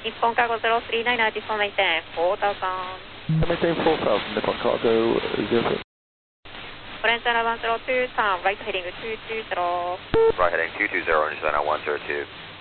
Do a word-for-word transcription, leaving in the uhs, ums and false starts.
Nippon Cargo zero three nine, this one maintain four thousand. Maintain four thousand, Nippon Cargo zero three. Orange one zero two, turn right heading two two zero. Right heading two two zero, Orange one zero two.